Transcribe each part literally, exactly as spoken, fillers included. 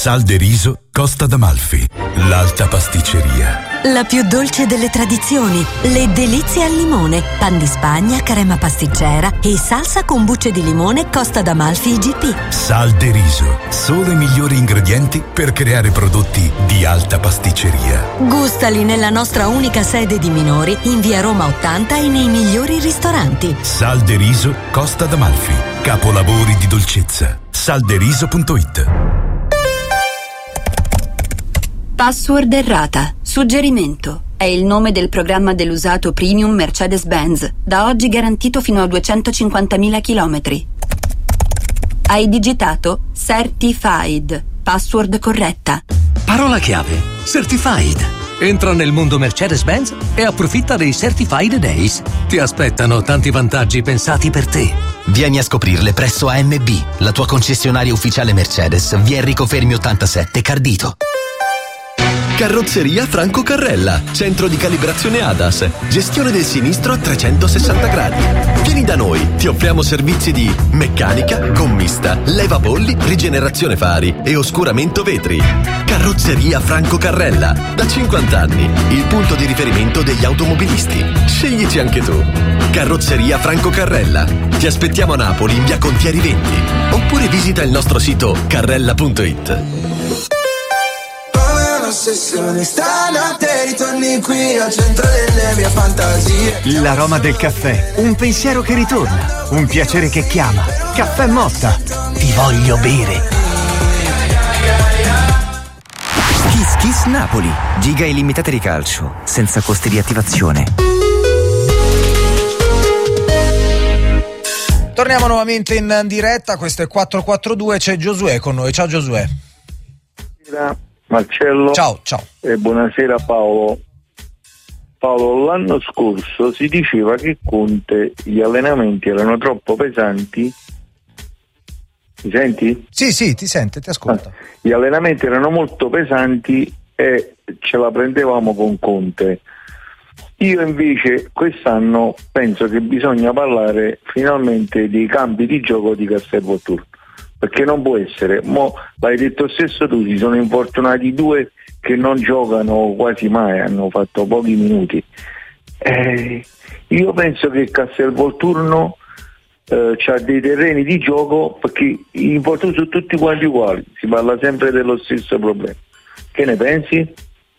Sal de riso Costa d'Amalfi. L'Alta Pasticceria. La più dolce delle tradizioni, le delizie al limone, pan di Spagna, crema pasticcera e salsa con bucce di limone Costa d'Amalfi I G P. Sal de riso, solo i migliori ingredienti per creare prodotti di alta pasticceria. Gustali nella nostra unica sede di Minori, in via Roma ottanta e nei migliori ristoranti. Sal de riso Costa d'Amalfi, capolavori di dolcezza. salderiso punto it. Password errata. Suggerimento. È il nome del programma dell'usato premium Mercedes-Benz, da oggi garantito fino a duecentocinquantamila chilometri. Hai digitato Certified. Password corretta. Parola chiave. Certified. Entra nel mondo Mercedes-Benz e approfitta dei Certified Days. Ti aspettano tanti vantaggi pensati per te. Vieni a scoprirle presso A M B, la tua concessionaria ufficiale Mercedes, via Enrico Fermi ottantasette, Cardito. Carrozzeria Franco Carrella, centro di calibrazione A D A S, gestione del sinistro a trecentosessanta gradi. Vieni da noi, ti offriamo servizi di meccanica, gommista, levabolli, rigenerazione fari e oscuramento vetri. Carrozzeria Franco Carrella, da cinquanta anni, il punto di riferimento degli automobilisti. Sceglici anche tu. Carrozzeria Franco Carrella. Ti aspettiamo a Napoli in via Contieri venti, oppure visita il nostro sito carrella punto it. Ossessione, stanotte ritorni qui al centro delle mie fantasie. L'aroma del caffè, un pensiero che ritorna, un piacere che chiama. Caffè Motta, ti voglio bere. Kiss Kiss Napoli, giga illimitate di calcio, senza costi di attivazione. Torniamo nuovamente in diretta, questo è quattro quattro due, c'è Giosuè con noi. Ciao Giosuè. Marcello. Ciao, ciao. E buonasera Paolo. Paolo, l'anno scorso si diceva che Conte gli allenamenti erano troppo pesanti. Mi senti? Sì, sì, ti sente, ti ascolto. Ah, gli allenamenti erano molto pesanti e ce la prendevamo con Conte. Io invece quest'anno penso che bisogna parlare finalmente dei campi di gioco di Castelvolturno. Perché non può essere, mo l'hai detto stesso tu, si sono infortunati due che non giocano quasi mai, hanno fatto pochi minuti. Eh, io penso che Castelvolturno eh, ha dei terreni di gioco, perché gli infortuni sono tutti quanti uguali, si parla sempre dello stesso problema. Che ne pensi?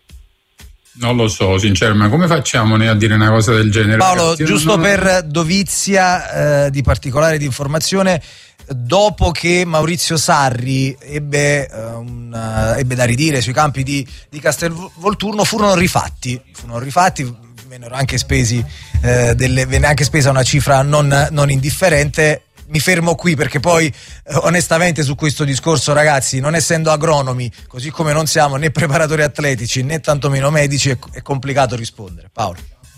Non lo so, sinceramente, come facciamo noi a dire una cosa del genere? Paolo, Ragazzi, giusto non... per dovizia eh, di particolare di informazione, dopo che Maurizio Sarri ebbe, uh, un, uh, ebbe da ridire sui campi di, di Castelvolturno, furono rifatti, furono rifatti, vennero anche spesi, uh, delle, venne anche spesa una cifra non, non indifferente. Mi fermo qui perché poi uh, onestamente su questo discorso, ragazzi, non essendo agronomi, così come non siamo né preparatori atletici né tantomeno medici, è, è complicato rispondere. Paolo.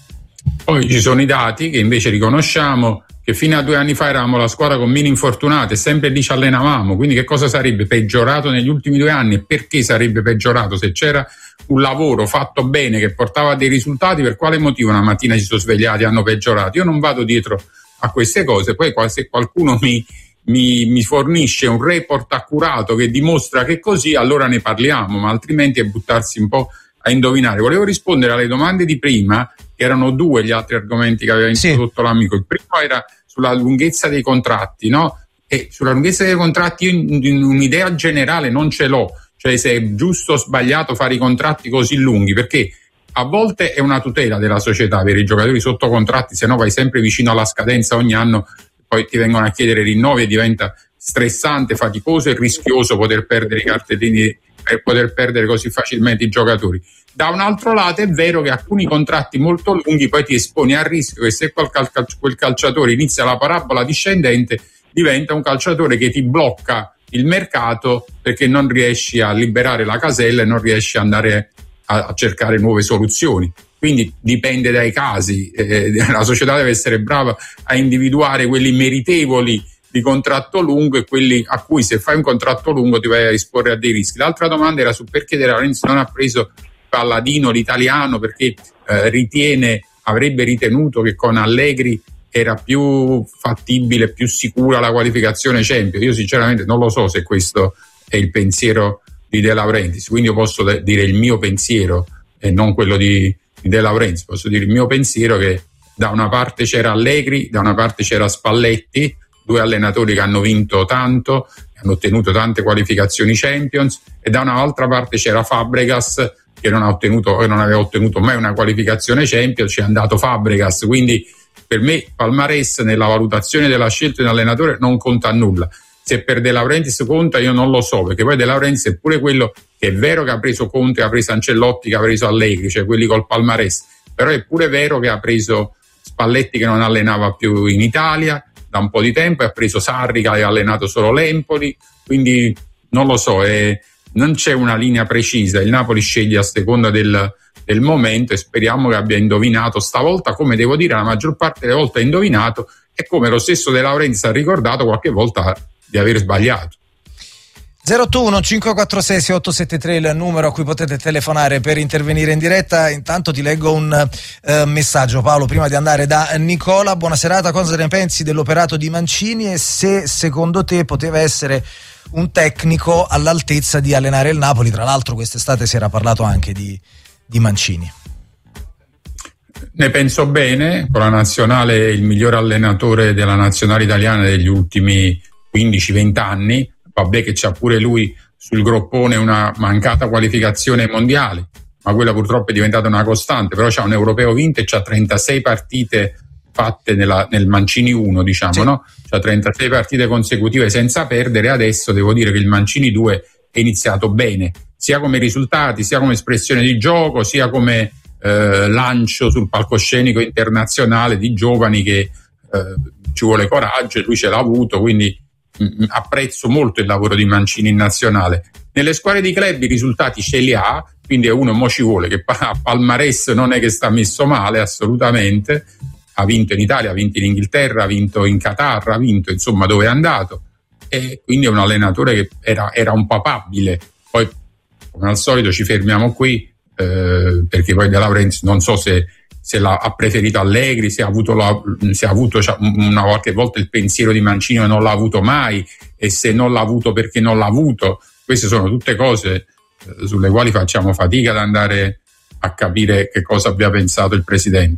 Poi ci sono i dati che invece riconosciamo, che fino a due anni fa eravamo la squadra con meno infortunati e sempre lì ci allenavamo, quindi che cosa sarebbe peggiorato negli ultimi due anni e perché sarebbe peggiorato? Se c'era un lavoro fatto bene che portava dei risultati, per quale motivo una mattina ci sono svegliati e hanno peggiorato? Io non vado dietro a queste cose, poi se qualcuno mi, mi, mi fornisce un report accurato che dimostra che è così, allora ne parliamo, ma altrimenti è buttarsi un po' a indovinare. Volevo rispondere alle domande di prima, che erano due gli altri argomenti che aveva introdotto sì. l'amico. Il primo era sulla lunghezza dei contratti, no? E sulla lunghezza dei contratti io un'idea generale non ce l'ho, cioè se è giusto o sbagliato fare i contratti così lunghi, perché a volte è una tutela della società per i giocatori sotto contratti, se no vai sempre vicino alla scadenza ogni anno, poi ti vengono a chiedere rinnovi e diventa stressante, faticoso e rischioso poter perdere i cartellini e poter perdere così facilmente i giocatori. Da un altro lato è vero che alcuni contratti molto lunghi poi ti esponi al rischio che se quel, cal- quel calciatore inizia la parabola discendente diventa un calciatore che ti blocca il mercato perché non riesci a liberare la casella e non riesci ad andare a, a cercare nuove soluzioni. Quindi dipende dai casi, eh, la società deve essere brava a individuare quelli meritevoli di contratto lungo e quelli a cui se fai un contratto lungo ti vai a esporre a dei rischi. L'altra domanda era su perché De Laurentiis non ha preso Palladino, l'italiano, perché eh, ritiene, avrebbe ritenuto che con Allegri era più fattibile, più sicura la qualificazione Champions. Io sinceramente non lo so se questo è il pensiero di di De Laurentiis, quindi io posso de- dire il mio pensiero e non quello di, di De Laurentiis, posso dire il mio pensiero che da una parte c'era Allegri, da una parte c'era Spalletti, due allenatori che hanno vinto tanto, hanno ottenuto tante qualificazioni Champions, e da un'altra parte c'era Fabregas che non ha ottenuto, che non aveva ottenuto mai una qualificazione Champions, ci è andato Fabregas, quindi per me palmarès nella valutazione della scelta di un allenatore non conta nulla. Se per De Laurentiis conta io non lo so, perché poi De Laurentiis è pure quello che è vero che ha preso Conte, ha preso Ancelotti, che ha preso Allegri, cioè quelli col palmarès, però è pure vero che ha preso Spalletti che non allenava più in Italia da un po' di tempo, e ha preso Sarri che aveva allenato solo l'Empoli, quindi non lo so, è, non c'è una linea precisa, il Napoli sceglie a seconda del, del momento, e speriamo che abbia indovinato stavolta, come devo dire la maggior parte delle volte ha indovinato, e come lo stesso De Laurentiis ha ricordato qualche volta di aver sbagliato. zero otto uno cinque quattro sei sei otto sette tre il numero a cui potete telefonare per intervenire in diretta. Intanto ti leggo un uh, messaggio, Paolo, prima di andare, da Nicola. Buona serata, cosa ne pensi dell'operato di Mancini e se secondo te poteva essere un tecnico all'altezza di allenare il Napoli? Tra l'altro quest'estate si era parlato anche di, di Mancini. Ne penso bene, con la nazionale il miglior allenatore della nazionale italiana degli ultimi quindici venti anni. Vabbè che c'ha pure lui sul groppone una mancata qualificazione mondiale, ma quella purtroppo è diventata una costante, però c'ha un europeo vinto e c'ha trentasei partite fatte nella, nel Mancini uno, diciamo, sì. No? C'ha trentasei partite consecutive senza perdere. Adesso devo dire che il Mancini due è iniziato bene, sia come risultati, sia come espressione di gioco, sia come eh, lancio sul palcoscenico internazionale di giovani che eh, ci vuole coraggio, e lui ce l'ha avuto, quindi apprezzo molto il lavoro di Mancini in nazionale. Nelle squadre di club i risultati ce li ha, quindi è uno mo ci vuole che a palmarès non è che sta messo male assolutamente, ha vinto in Italia, ha vinto in Inghilterra, ha vinto in Qatar, ha vinto insomma dove è andato, e quindi è un allenatore che era, era un papabile. Poi come al solito ci fermiamo qui eh, perché poi De Laurentiis non so se se l'ha, ha preferito Allegri, se ha avuto, la, se ha avuto una qualche volta il pensiero di Mancini e non l'ha avuto mai, e se non l'ha avuto perché non l'ha avuto. Queste sono tutte cose eh, sulle quali facciamo fatica ad andare a capire che cosa abbia pensato il presidente.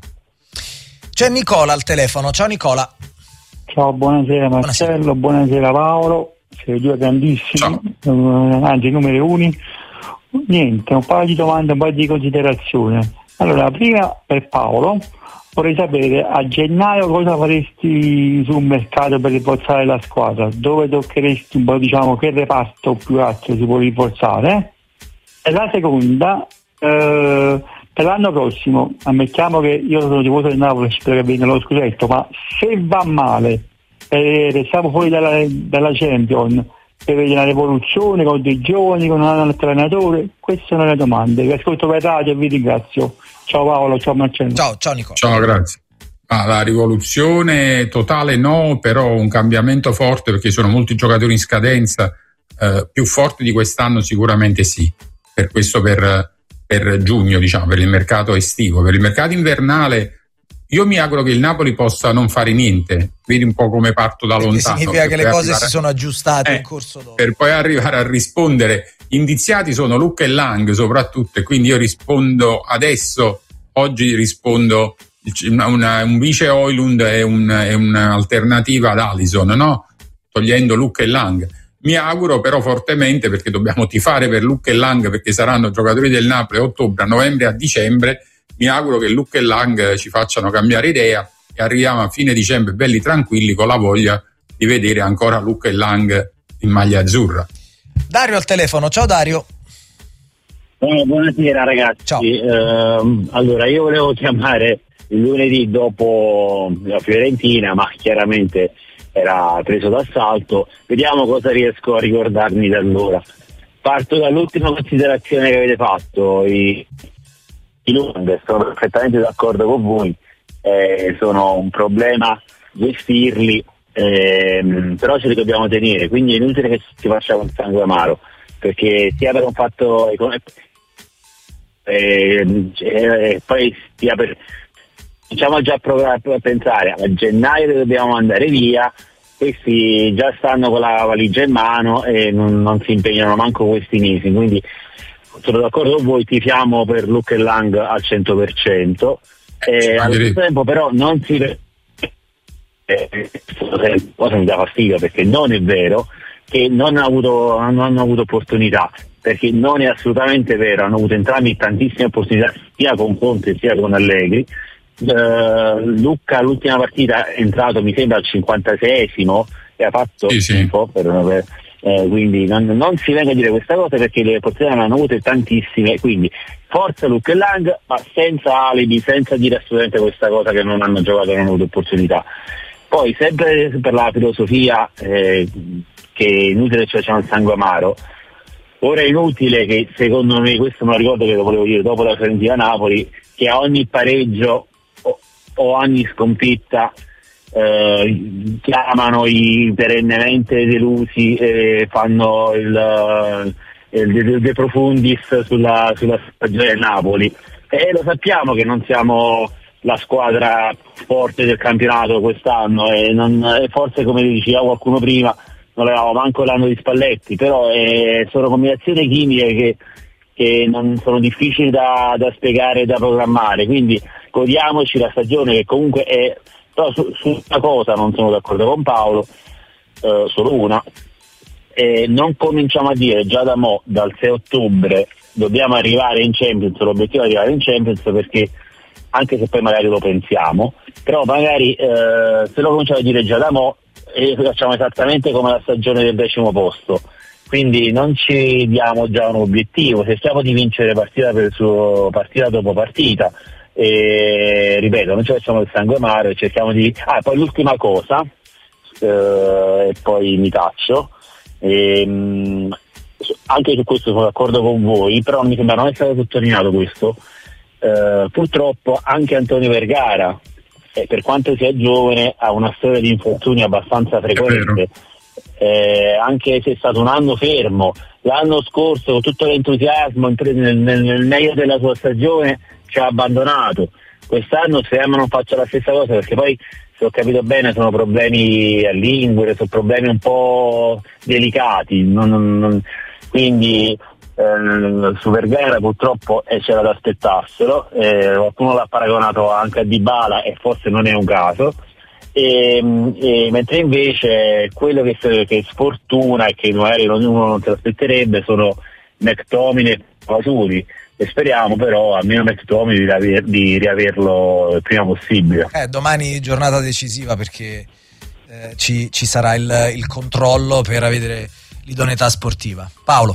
C'è Nicola al telefono. Ciao Nicola. Ciao, buonasera Marcello, buonasera, buonasera Paolo, siete due grandissimi, uh, anzi numeri uni. Niente, un paio di domande, un paio di considerazioni. Allora, prima per Paolo vorrei sapere a gennaio cosa faresti sul mercato per rinforzare la squadra, dove toccheresti un po', diciamo, che reparto più alto si può rinforzare. E la seconda, eh, per l'anno prossimo, ammettiamo che io sono tifoso del Napoli, spero che venga lo scudetto, ma se va male e restiamo fuori dalla, dalla Champions, per vedere una rivoluzione con dei giovani, con un altro allenatore, queste sono le domande. Vi ascolto per radio e vi ringrazio. Ciao Paolo, ciao Marcello. Ciao, ciao Nicola. Ciao, grazie. Ah, la rivoluzione totale no, però un cambiamento forte, perché sono molti giocatori in scadenza, eh, più forti di quest'anno sicuramente sì, per questo per, per giugno, diciamo, per il mercato estivo. Per il mercato invernale io mi auguro che il Napoli possa non fare niente, vedi un po' come parto da perché lontano. Significa che le cose arrivare... si sono aggiustate eh, in corso d'opera. Per poi arrivare a rispondere. Indiziati sono Luca e Lang soprattutto, e quindi io rispondo adesso, oggi rispondo una, una, un vice Højlund è, un, è un'alternativa ad Alisson, no? Togliendo Luca e Lang. Mi auguro però fortemente, perché dobbiamo tifare per Luca e Lang, perché saranno giocatori del Napoli a ottobre, a novembre e a dicembre. Mi auguro che Luca e Lang ci facciano cambiare idea e arriviamo a fine dicembre belli tranquilli con la voglia di vedere ancora Luca e Lang in maglia azzurra. Dario al telefono, ciao Dario. Eh, buonasera ragazzi. Ciao. Eh, allora io volevo chiamare il lunedì dopo la Fiorentina, ma chiaramente era preso d'assalto. Vediamo cosa riesco a ricordarmi da allora. Parto dall'ultima considerazione che avete fatto. I I Lund, sono perfettamente d'accordo con voi, eh, sono un problema gestirli, ehm, però ce li dobbiamo tenere, quindi è inutile che ci facciamo il sangue amaro, perché sia per un fatto economico, eh, eh, poi sia per, diciamo già provare a pensare a gennaio che dobbiamo andare via, questi già stanno con la valigia in mano e non, non si impegnano manco questi mesi, quindi sono d'accordo con voi, tifiamo per Luke e Lang al cento per cento, e allo stesso tempo però non si eh, cosa mi dà fastidio, perché non è vero che non hanno avuto, non hanno avuto opportunità, perché non è assolutamente vero, hanno avuto entrambi tantissime opportunità sia con Conte sia con Allegri. Uh, Lucca l'ultima partita è entrato mi sembra al cinquantaseiesimo e ha fatto sì, sì. schifo per, per, eh, quindi non, non si venga a dire questa cosa, perché le opportunità ne hanno avute tantissime, quindi forza Luke e Lang, ma senza alibi, senza dire assolutamente questa cosa che non hanno giocato e non hanno avuto opportunità. Poi sempre per la filosofia eh, che è inutile che ci facciamo il sangue amaro, ora è inutile che, secondo me, questo me lo ricordo che lo volevo dire dopo la Fiorentina Napoli, che a ogni pareggio o ogni sconfitta eh, chiamano i perennemente delusi e fanno il, il de, de profundis sulla, sulla stagione del Napoli, e lo sappiamo che non siamo la squadra forte del campionato quest'anno, e, non, e forse, come diceva qualcuno prima, non avevamo manco l'anno di Spalletti, però eh, sono combinazioni chimiche che che non sono difficili da, da spiegare e da programmare, quindi godiamoci la stagione, che comunque è, però su, su una cosa non sono d'accordo con Paolo, eh, solo una, e non cominciamo a dire già da mo, dal sei ottobre dobbiamo arrivare in Champions, l'obiettivo è arrivare in Champions, perché anche se poi magari lo pensiamo, però magari eh, se lo cominciamo a dire già da mo e facciamo esattamente come la stagione del decimo posto. Quindi non ci diamo già un obiettivo, cerchiamo di vincere partita per suo, partita dopo partita, e ripeto, non ci facciamo il sangue amaro e cerchiamo di... Ah, poi l'ultima cosa, eh, e poi mi taccio, e, mh, anche su questo sono d'accordo con voi, però mi sembra non è stato sottolineato questo, eh, purtroppo anche Antonio Vergara, eh, per quanto sia giovane, ha una storia di infortuni abbastanza frequente. Eh, anche se è stato un anno fermo, l'anno scorso con tutto l'entusiasmo nel, nel, nel meglio della sua stagione ci ha abbandonato. Quest'anno speriamo non faccia la stessa cosa, perché poi, se ho capito bene, sono problemi a lingue, sono problemi un po' delicati, non, non, non, quindi eh, su Vergara purtroppo eh, c'era da aspettarselo, eh, qualcuno l'ha paragonato anche a Dybala e forse non è un caso. E, e, mentre invece quello che, che sfortuna e che magari uno non se l'aspetterebbe sono McTominay e Pasuri, e speriamo però almeno McTominay di, riaver, di riaverlo il prima possibile. Eh, domani giornata decisiva, perché eh, ci, ci sarà il, il controllo per vedere l'idoneità sportiva. Paolo.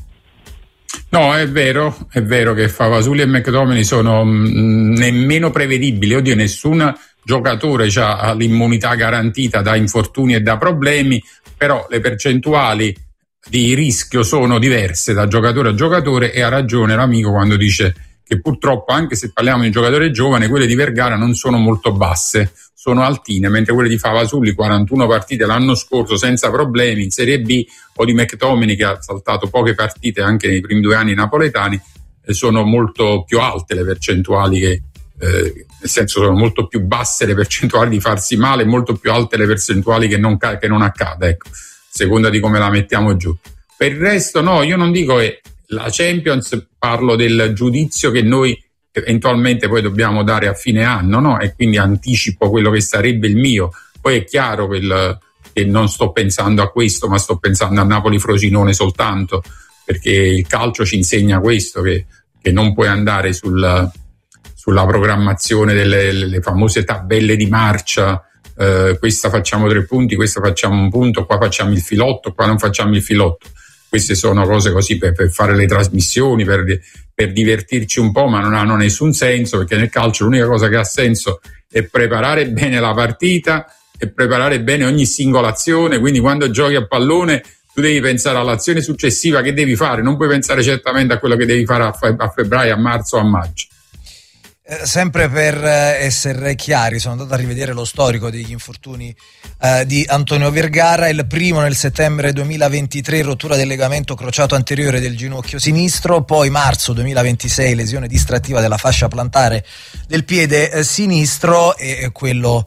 No, è vero, è vero che Favasuli e McTominay sono mh, nemmeno prevedibili. Oddio, nessuna giocatore ha l'immunità garantita da infortuni e da problemi, però le percentuali di rischio sono diverse da giocatore a giocatore, e ha ragione l'amico quando dice che purtroppo, anche se parliamo di un giocatore giovane, quelle di Vergara non sono molto basse, sono altine, mentre quelle di Favasulli, quarantuno partite l'anno scorso senza problemi in Serie B, o di McTominay, che ha saltato poche partite anche nei primi due anni napoletani, sono molto più alte le percentuali che Eh, nel senso, sono molto più basse le percentuali di farsi male, molto più alte le percentuali che non, che non accada, ecco, seconda di come la mettiamo giù. Per il resto no, io non dico che la Champions, parlo del giudizio che noi eventualmente poi dobbiamo dare a fine anno, no? E quindi anticipo quello che sarebbe il mio. Poi è chiaro che, il, che non sto pensando a questo, ma sto pensando a Napoli-Frosinone soltanto, perché il calcio ci insegna questo, che, che non puoi andare sul sulla programmazione delle le famose tabelle di marcia, eh, questa facciamo tre punti, questa facciamo un punto, qua facciamo il filotto, qua non facciamo il filotto. Queste sono cose così per, per fare le trasmissioni, per, per divertirci un po', ma non hanno nessun senso, perché nel calcio l'unica cosa che ha senso è preparare bene la partita e preparare bene ogni singola azione. Quindi quando giochi a pallone tu devi pensare all'azione successiva che devi fare, non puoi pensare certamente a quello che devi fare a, fe- a febbraio, a marzo o a maggio. Eh, sempre per eh, essere chiari, sono andato a rivedere lo storico degli infortuni eh, di Antonio Vergara. Il primo nel settembre duemilaventitré, rottura del legamento crociato anteriore del ginocchio sinistro, poi marzo duemilaventisei lesione distrattiva della fascia plantare del piede eh, sinistro, e quello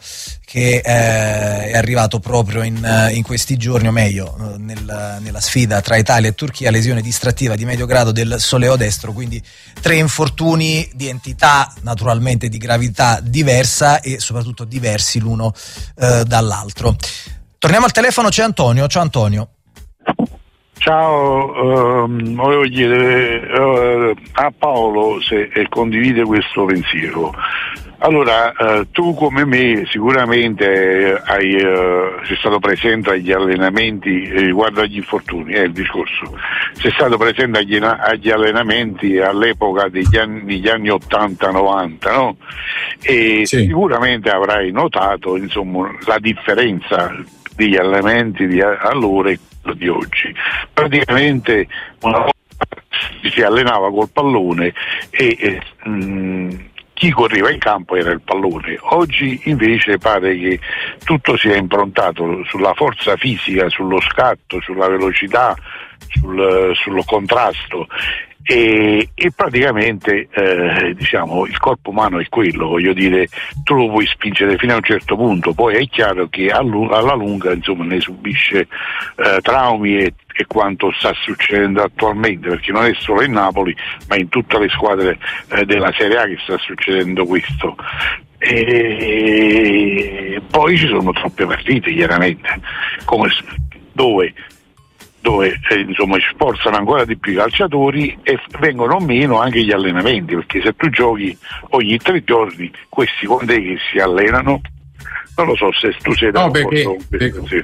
che eh, è arrivato proprio in, in questi giorni, o meglio nel, nella sfida tra Italia e Turchia, lesione distrattiva di medio grado del soleo destro, quindi tre infortuni di entità naturalmente di gravità diversa e soprattutto diversi l'uno eh, dall'altro. Torniamo al telefono, c'è Antonio. Ciao Antonio. Ciao, ehm, volevo chiedere eh, a Paolo se eh, condivide questo pensiero. Allora, eh, tu come me sicuramente hai, eh, sei stato presente agli allenamenti eh, riguardo agli infortuni, è eh, il discorso. Sei stato presente agli, agli allenamenti all'epoca degli anni, degli anni ottanta novanta, no? E sì. Sicuramente avrai notato, insomma, la differenza degli allenamenti di allora e di oggi. Praticamente una volta si allenava col pallone e eh, mh, chi correva in campo era il pallone. Oggi invece pare che tutto sia improntato sulla forza fisica, sullo scatto, sulla velocità, sul, sul contrasto. E, e praticamente eh, diciamo il corpo umano è quello, voglio dire, tu lo puoi spingere fino a un certo punto, poi è chiaro che alla lunga insomma ne subisce eh, traumi e, e quanto sta succedendo attualmente, perché non è solo in Napoli ma in tutte le squadre eh, della Serie A che sta succedendo questo. E poi ci sono troppe partite chiaramente, come dove dove eh, insomma sforzano ancora di più i calciatori e vengono meno anche gli allenamenti, perché se tu giochi ogni tre giorni, questi quando è che si allenano? Non lo so se tu sei d'accordo. No, perché, perché, sì.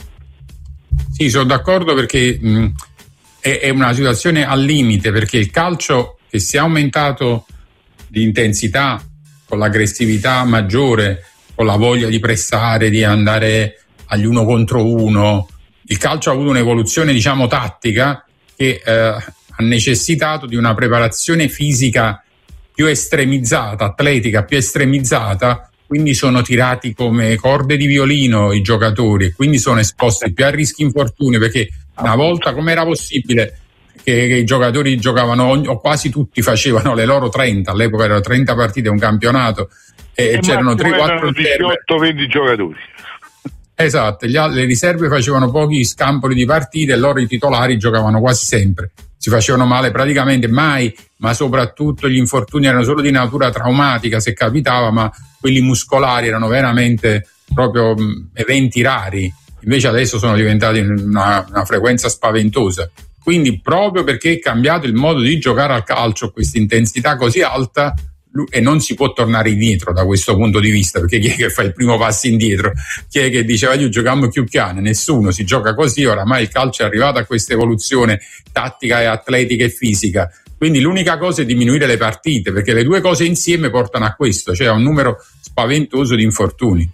sì, sono d'accordo perché mh, è, è una situazione al limite, perché il calcio che si è aumentato di intensità, con l'aggressività maggiore, con la voglia di pressare, di andare agli uno contro uno, il calcio ha avuto un'evoluzione, diciamo, tattica che eh, ha necessitato di una preparazione fisica più estremizzata, atletica più estremizzata, quindi sono tirati come corde di violino i giocatori, quindi sono esposti più a rischi infortuni, perché una volta com'era possibile che, che i giocatori giocavano, o quasi tutti facevano le loro trenta, all'epoca erano trenta partite un campionato e, e c'erano tre quattro diciotto venti giocatori. Esatto, gli, le riserve facevano pochi scampoli di partite e loro i titolari giocavano quasi sempre, si facevano male praticamente mai, ma soprattutto gli infortuni erano solo di natura traumatica se capitava, ma quelli muscolari erano veramente proprio mh, eventi rari, invece adesso sono diventati una, una frequenza spaventosa. Quindi proprio perché è cambiato il modo di giocare al calcio, questa intensità così alta, e non si può tornare indietro da questo punto di vista, perché chi è che fa il primo passo indietro? Chi è che diceva io giochiamo più piano? Nessuno, si gioca così, oramai il calcio è arrivato a questa evoluzione tattica e atletica e fisica, quindi l'unica cosa è diminuire le partite, perché le due cose insieme portano a questo, cioè a un numero spaventoso di infortuni.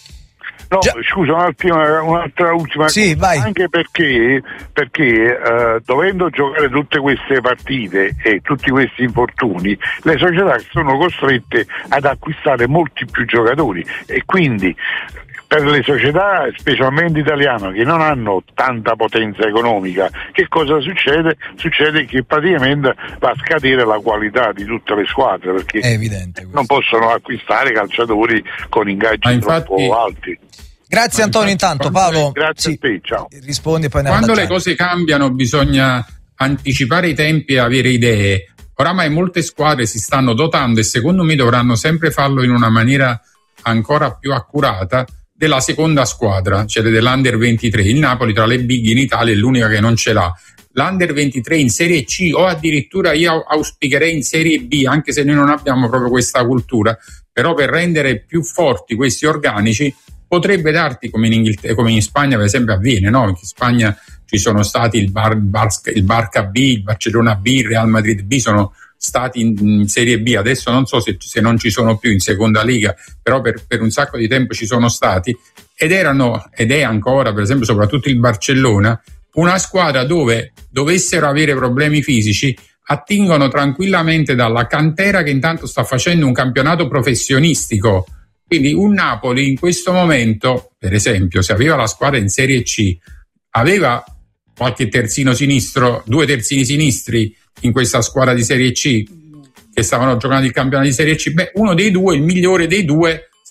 No, Già. scusa, un'altra, un'altra ultima sì, cosa, vai. Anche perché, perché eh, dovendo giocare tutte queste partite e tutti questi infortuni, le società sono costrette ad acquistare molti più giocatori e quindi per le società, specialmente italiane, che non hanno tanta potenza economica, che cosa succede? Succede che praticamente va a scadere la qualità di tutte le squadre, perché è evidente non possono acquistare calciatori con ingaggi infatti, troppo alti. Grazie Antonio, intanto Paolo. Grazie sì, a te, ciao. Rispondi poi quando le cose cambiano bisogna anticipare i tempi e avere idee. Oramai molte squadre si stanno dotando e secondo me dovranno sempre farlo in una maniera ancora più accurata della seconda squadra, cioè dell'Under ventitré. Il Napoli tra le big in Italia è l'unica che non ce l'ha. L'Under ventitré in Serie C o addirittura io auspicherei in Serie B, anche se noi non abbiamo proprio questa cultura, però per rendere più forti questi organici potrebbe darti, come in Inghilterra, come in Spagna per esempio avviene, no? In Spagna ci sono stati il, Bar, Bar, il Barca B, il Barcellona B, il Real Madrid B, sono stati in, in Serie B, adesso non so se, se non ci sono più in seconda liga, però per, per un sacco di tempo ci sono stati ed erano, ed è ancora per esempio soprattutto il Barcellona, una squadra dove dovessero avere problemi fisici attingono tranquillamente dalla cantera che intanto sta facendo un campionato professionistico. Quindi un Napoli in questo momento, per esempio, se aveva la squadra in Serie C, aveva qualche terzino sinistro, due terzini sinistri in questa squadra di Serie C che stavano giocando il campionato di Serie C, beh, uno dei due, il migliore dei due,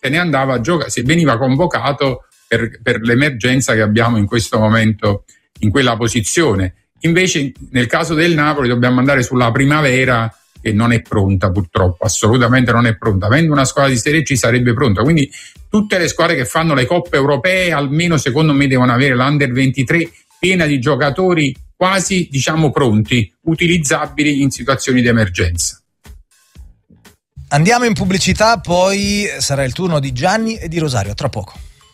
se ne andava a giocare, se veniva convocato per, per l'emergenza che abbiamo in questo momento in quella posizione. Invece nel caso del Napoli dobbiamo andare sulla primavera, che non è pronta purtroppo, assolutamente non è pronta. Avendo una squadra di Serie C sarebbe pronta, quindi tutte le squadre che fanno le coppe europee almeno secondo me devono avere l'Under ventitré piena di giocatori quasi diciamo pronti, utilizzabili in situazioni di emergenza. Andiamo in pubblicità, poi sarà il turno di Gianni e di Rosario, tra poco.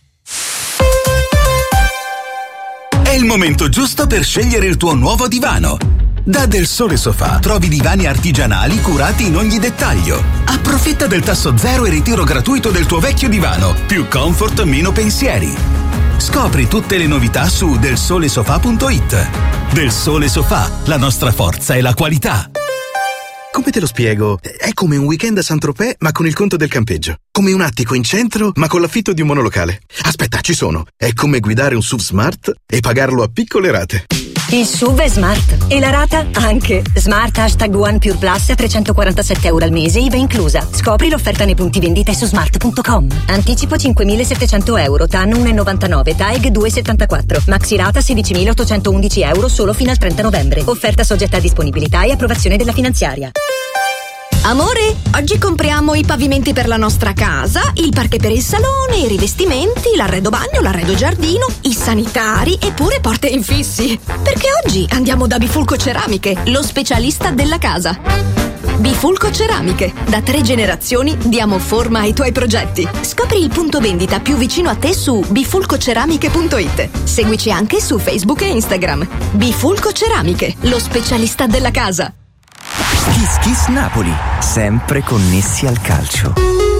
È il momento giusto per scegliere il tuo nuovo divano. Da Del Sole Sofà trovi divani artigianali curati in ogni dettaglio. Approfitta del tasso zero e ritiro gratuito del tuo vecchio divano. Più comfort, meno pensieri. Scopri tutte le novità su del sole sofà punto it. Del Sole Sofà, la nostra forza è la qualità. Come te lo spiego? È come un weekend a Saint-Tropez ma con il conto del campeggio. Come un attico in centro ma con l'affitto di un monolocale. Aspetta, ci sono. È come guidare un S U V Smart e pagarlo a piccole rate. Il S U V è smart e la rata anche. Smart hashtag One Pure Plus a trecentoquarantasette euro al mese, I V A inclusa. Scopri l'offerta nei punti vendita e su smart punto com. Anticipo cinquemilasettecento euro, T A N uno virgola novantanove, T A E G due virgola settantaquattro. Maxi rata sedicimilaottocentoundici euro solo fino al trenta novembre. Offerta soggetta a disponibilità e approvazione della finanziaria. Amore, oggi compriamo i pavimenti per la nostra casa, il parquet per il salone, i rivestimenti, l'arredo bagno, l'arredo giardino, i sanitari e pure porte infissi. Perché oggi andiamo da Bifulco Ceramiche, lo specialista della casa. Bifulco Ceramiche, da tre generazioni diamo forma ai tuoi progetti. Scopri il punto vendita più vicino a te su bifulcoceramiche punto it. Seguici anche su Facebook e Instagram. Bifulco Ceramiche, lo specialista della casa. Kiss Kiss Napoli, sempre connessi al calcio.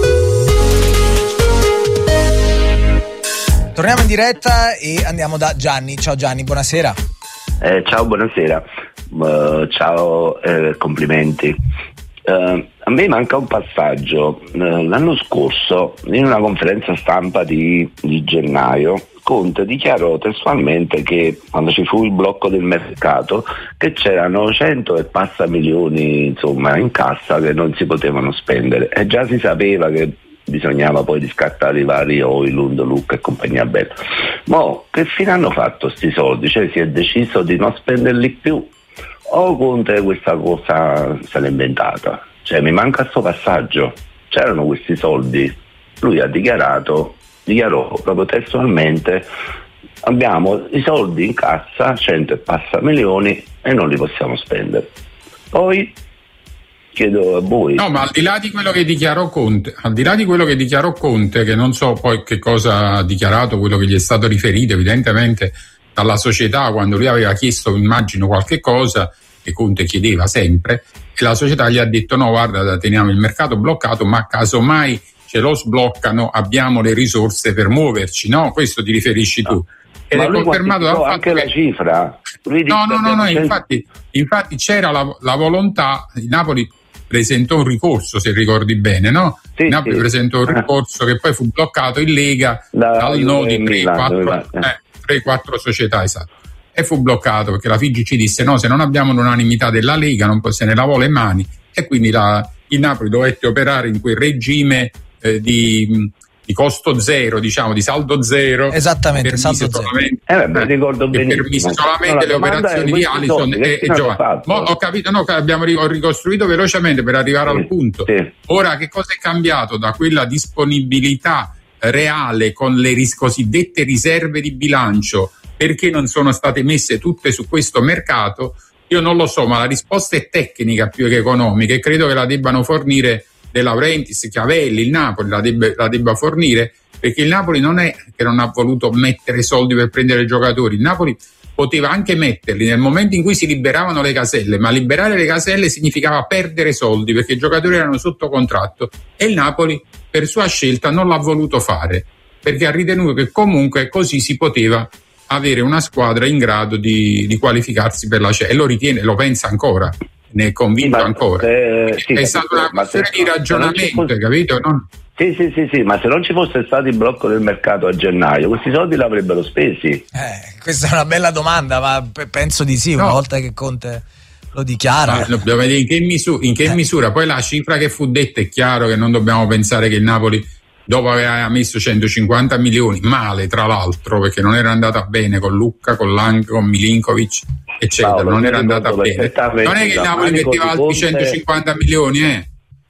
Torniamo in diretta e andiamo da Gianni. Ciao Gianni, buonasera. Eh, ciao, buonasera. Uh, ciao, eh, complimenti. Uh, a me manca un passaggio. Uh, l'anno scorso, in una conferenza stampa di, di gennaio, Conte dichiarò testualmente che quando ci fu il blocco del mercato che c'erano cento e passa milioni insomma in cassa che non si potevano spendere e già si sapeva che bisognava poi riscattare i vari Oilund, Luca e compagnia bella. Ma che fine hanno fatto sti soldi? Cioè si è deciso di non spenderli più o Conte questa cosa se l'è inventata? Cioè mi manca sto passaggio, c'erano questi soldi, lui ha dichiarato dichiarò proprio testualmente: abbiamo i soldi in cassa, cento e passa milioni e non li possiamo spendere. Poi chiedo a voi. No, ma al di là di quello che dichiarò Conte, al di là di quello che dichiarò Conte, che non so poi che cosa ha dichiarato, quello che gli è stato riferito evidentemente dalla società quando lui aveva chiesto, immagino, qualche cosa che Conte chiedeva sempre, e la società gli ha detto no, guarda, teniamo il mercato bloccato, ma casomai ce lo sbloccano, abbiamo le risorse per muoverci, no? Questo ti riferisci tu. No. Ed ma è confermato dal fatto anche che... la cifra. Lui no, no, no, no, infatti, infatti c'era la, la volontà, il Napoli presentò un ricorso, se ricordi bene, no? Sì, il Napoli sì. presentò un ricorso ah. che poi fu bloccato in Lega da, dal no di tre quattro società, esatto. E fu bloccato perché la F I G ci disse no, se non abbiamo l'unanimità della Lega non se ne lavò le mani, e quindi la, il Napoli dovette operare in quel regime Di, di costo zero, diciamo, di saldo zero. Esattamente, saldo zero. Eh, beh, ricordo benissimo. solamente le operazioni di Alisson e, e Giovanni. Mo ho capito, no, abbiamo ho ricostruito velocemente per arrivare sì, al punto. Sì. Ora, che cosa è cambiato da quella disponibilità reale con le ris- cosiddette riserve di bilancio? Perché non sono state messe tutte su questo mercato? Io non lo so, ma la risposta è tecnica più che economica e credo che la debbano fornire De Laurentiis, Chiavelli, il Napoli la debba, la debba fornire, perché il Napoli non è che non ha voluto mettere soldi per prendere giocatori, il Napoli poteva anche metterli nel momento in cui si liberavano le caselle, ma liberare le caselle significava perdere soldi perché i giocatori erano sotto contratto e il Napoli per sua scelta non l'ha voluto fare perché ha ritenuto che comunque così si poteva avere una squadra in grado di, di qualificarsi per la C E e lo ritiene, lo pensa ancora. Ne è convinto ma ancora. Se, sì, è stata una questione di ragionamento, fosse, capito? Non... Sì, sì, sì, sì, ma se non ci fosse stato il blocco del mercato a gennaio, questi soldi l'avrebbero spesi? Eh, questa è una bella domanda, ma penso di sì, una no. volta che Conte lo dichiara. Ma dobbiamo vedere in che, misura, in che eh. misura. Poi la cifra che fu detta è chiaro che non dobbiamo pensare che il Napoli dopo aveva messo centocinquanta milioni, male tra l'altro, perché non era andata bene con Lucca, con Lang, con Milinkovic, eccetera, Paolo, non era andata bene. Non è che il Napoli metteva altri Conte... centocinquanta milioni, eh?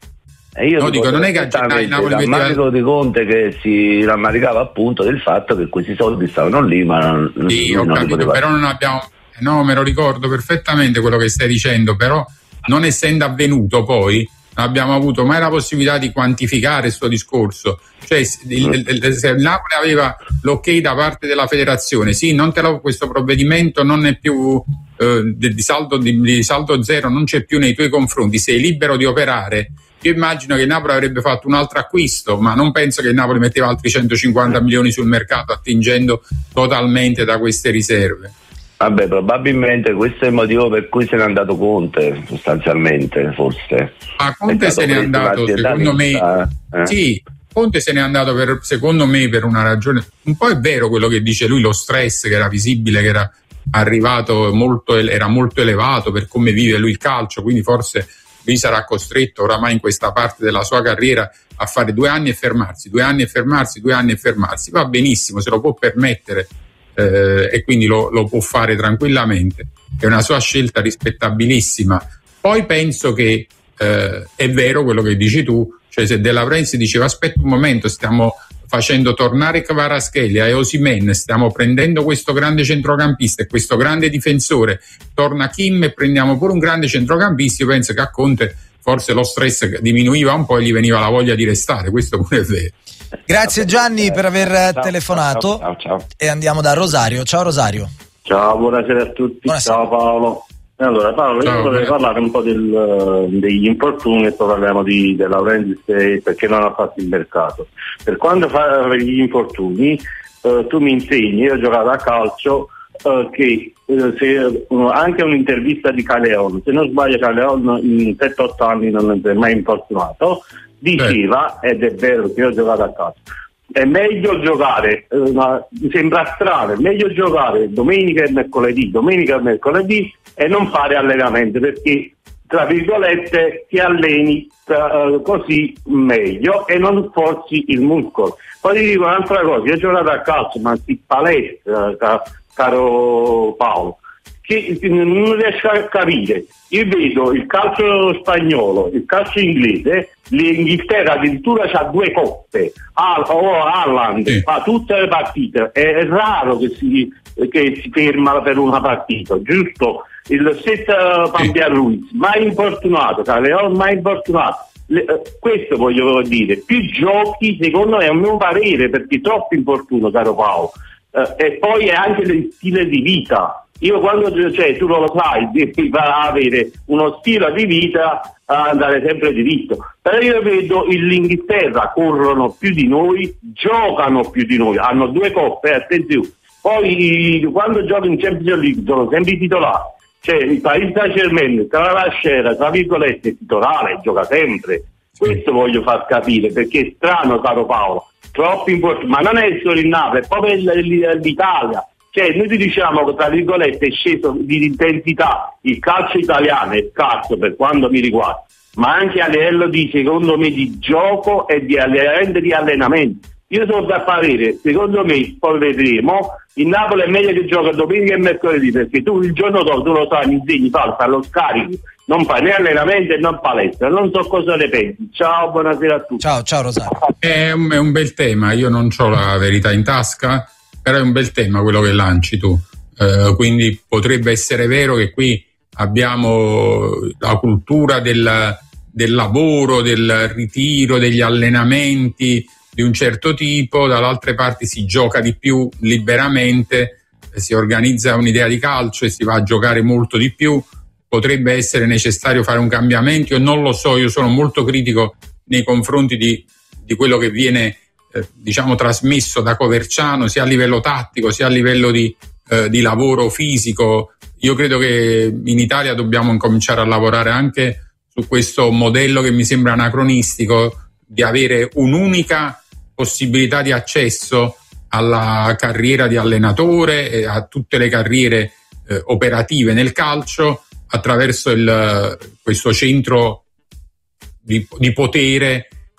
E io no, dico, non è che a il Napoli metteva... Rammarico di Conte che si rammaricava appunto del fatto che questi soldi stavano lì, ma non, sì, non ho capito, però non abbiamo... No, me lo ricordo perfettamente quello che stai dicendo, però non essendo avvenuto poi non abbiamo avuto mai la possibilità di quantificare questo discorso. Cioè, il, il, se il Napoli aveva l'ok da parte della federazione, sì, non te lo, questo provvedimento non è più eh, di, saldo, di, di saldo zero, non c'è più nei tuoi confronti, sei libero di operare. Io immagino che il Napoli avrebbe fatto un altro acquisto, ma non penso che il Napoli metteva altri centocinquanta milioni sul mercato attingendo totalmente da queste riserve. Vabbè, probabilmente questo è il motivo per cui se n'è andato Conte, sostanzialmente, forse. Ah, Conte se n'è andato, secondo me, eh? Sì, Conte se n'è andato per, secondo me, per una ragione. Un po' è vero quello che dice lui, lo stress che era visibile, che era arrivato molto, era molto elevato per come vive lui il calcio, quindi forse lui sarà costretto oramai in questa parte della sua carriera a fare due anni e fermarsi, due anni e fermarsi, due anni e fermarsi. Va benissimo, se lo può permettere. Eh, e quindi lo, lo può fare tranquillamente, è una sua scelta rispettabilissima. Poi penso che eh, è vero quello che dici tu, cioè se De Laurentiis diceva aspetta un momento, stiamo facendo tornare Kvaratskhelia e Osimhen, stiamo prendendo questo grande centrocampista e questo grande difensore, torna Kim e prendiamo pure un grande centrocampista, io penso che a Conte forse lo stress diminuiva un po' e gli veniva la voglia di restare, questo pure è vero. Grazie Gianni per aver ciao, telefonato ciao, ciao, ciao. E andiamo da Rosario. Ciao Rosario. Ciao, buonasera a tutti. Buonasera. Ciao Paolo. Allora Paolo, ciao, io vorrei parlare un po' del, degli infortuni e poi parliamo di De Laurentiis perché non ha fatto il mercato. Per quanto fa gli infortuni, eh, tu mi insegni, io ho giocato a calcio, eh, che eh, se, uh, anche un'intervista di Caleon, se non sbaglio Caleon in sette otto anni non è mai infortunato, diceva, ed è vero che io ho giocato a calcio, è meglio giocare, eh, mi sembra strano, è meglio giocare domenica e mercoledì, domenica e mercoledì e non fare allenamenti perché, tra virgolette, ti alleni eh, così meglio e non forzi il muscolo. Poi ti dico un'altra cosa, io ho giocato a calcio, ma si palestra, caro Paolo, che non riesco a capire. Io vedo il calcio spagnolo, il calcio inglese, l'Inghilterra addirittura c'ha due coppe, Al- o Haaland sì. fa tutte le partite, è raro che si, che si ferma per una partita, giusto? Il set uh, Fabian sì. Ruiz, mai infortunato, Caleon mai infortunato. Le, uh, questo voglio dire, più giochi, secondo me è un mio parere, perché troppo infortuno, caro Paolo. Uh, e poi è anche il stile di vita. Io quando, cioè, tu non lo sai, devi avere uno stile di vita a andare sempre diritto. Però io vedo l'Inghilterra, corrono più di noi, giocano più di noi, hanno due coppe, attenzione. Poi quando gioco in Champions League sono sempre titolari. Cioè il Paris Saint-Germain, tra la scena, tra virgolette, titolare, gioca sempre. Questo voglio far capire, perché è strano, caro Paolo, troppo importante, ma non è solo il Napoli, è proprio l'Italia. Cioè noi ti diciamo che tra virgolette è sceso di intensità il calcio italiano è scarso per quanto mi riguarda, ma anche a livello di, secondo me, di gioco e di allenamento di allenamento. Io sono da parere, secondo me, poi vedremo, il Napoli è meglio che gioca domenica e mercoledì, perché tu il giorno dopo, tu lo sai, mi insegni, falsa, lo scarichi, non fai né allenamento e non palestra, non so cosa ne pensi. Ciao, buonasera a tutti. Ciao, ciao Rosario. È un, è un bel tema, io non ho la verità in tasca, però è un bel tema quello che lanci tu, eh, quindi potrebbe essere vero che qui abbiamo la cultura del, del lavoro, del ritiro, degli allenamenti di un certo tipo, dall'altra parte si gioca di più liberamente, si organizza un'idea di calcio e si va a giocare molto di più. Potrebbe essere necessario fare un cambiamento, io non lo so, io sono molto critico nei confronti di, di quello che viene eh, diciamo trasmesso da Coverciano, sia a livello tattico sia a livello di, eh, di lavoro fisico. Io credo che in Italia dobbiamo incominciare a lavorare anche su questo modello che mi sembra anacronistico, di avere un'unica possibilità di accesso alla carriera di allenatore e a tutte le carriere eh, operative nel calcio attraverso il, questo centro di, di potere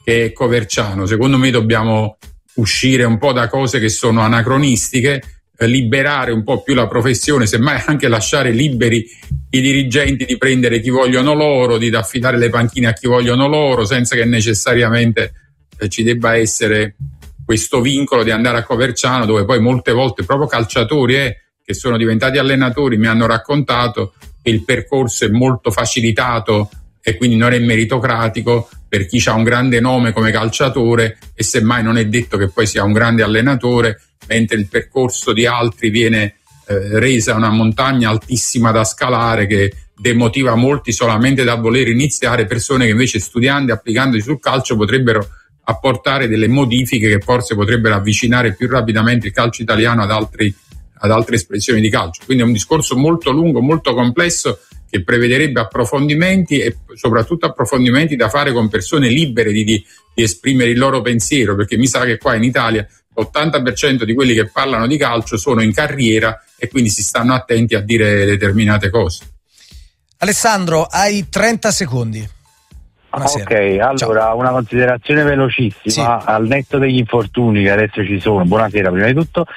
che è Coverciano. Secondo me dobbiamo uscire un po' da cose che sono anacronistiche, eh, liberare un po' più la professione, semmai anche lasciare liberi i dirigenti di prendere chi vogliono loro, di affidare le panchine a chi vogliono loro, senza che necessariamente eh, ci debba essere questo vincolo di andare a Coverciano, dove poi molte volte proprio calciatori eh, che sono diventati allenatori mi hanno raccontato che il percorso è molto facilitato e quindi non è meritocratico per chi ha un grande nome come calciatore, e semmai non è detto che poi sia un grande allenatore, mentre il percorso di altri viene eh, resa una montagna altissima da scalare che demotiva molti solamente da voler iniziare, persone che invece studiando e applicandosi sul calcio potrebbero apportare delle modifiche che forse potrebbero avvicinare più rapidamente il calcio italiano ad altri, ad altre espressioni di calcio. Quindi è un discorso molto lungo, molto complesso, che prevederebbe approfondimenti e soprattutto approfondimenti da fare con persone libere di, di, di esprimere il loro pensiero, perché mi sa che qua in Italia l'ottanta per cento di quelli che parlano di calcio sono in carriera e quindi si stanno attenti a dire determinate cose. Alessandro, hai trenta secondi. Buonasera. Ok, allora Ciao. Una considerazione velocissima, sì. Al netto degli infortuni che adesso ci sono, buonasera prima di tutto,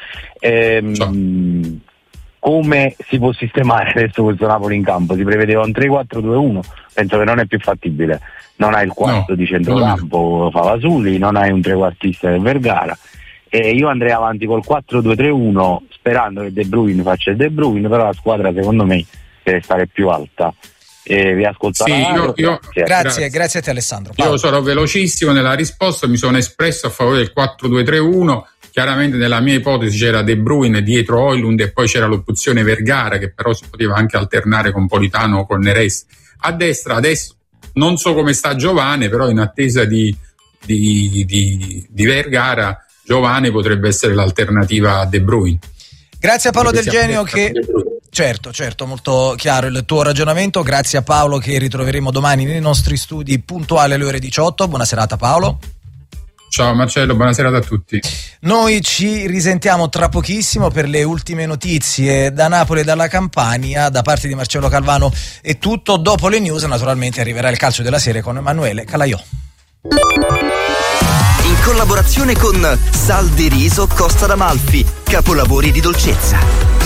ehm, come si può sistemare adesso questo Napoli in campo? Si prevedeva un tre quattro due uno, penso che non è più fattibile, non hai il quarto no, di centrocampo Favasuli, non hai un trequartista del Vergara, e io andrei avanti col quattro due tre uno sperando che De Bruyne faccia il De Bruyne, però la squadra secondo me deve stare più alta. E vi ascolto. Sì, io, io, grazie, grazie, grazie a te Alessandro. Paolo. Io sarò velocissimo nella risposta, mi sono espresso a favore del quattro due tre uno, chiaramente nella mia ipotesi c'era De Bruyne dietro Højlund e poi c'era l'opzione Vergara, che però si poteva anche alternare con Politano o con Neres. A destra adesso non so come sta Giovane, però in attesa di, di, di, di Vergara Giovane potrebbe essere l'alternativa a De Bruyne. Grazie a Paolo Del Genio che... Certo, certo, molto chiaro il tuo ragionamento. Grazie a Paolo che ritroveremo domani nei nostri studi puntuali alle ore diciotto. Buona serata Paolo. Ciao Marcello, buona serata a tutti. Noi ci risentiamo tra pochissimo per le ultime notizie da Napoli e dalla Campania. Da parte di Marcello Calvano è tutto. Dopo le news naturalmente arriverà il calcio della serie con Emanuele Calaiò. In collaborazione con Sal de Riso Costa d'Amalfi, capolavori di dolcezza.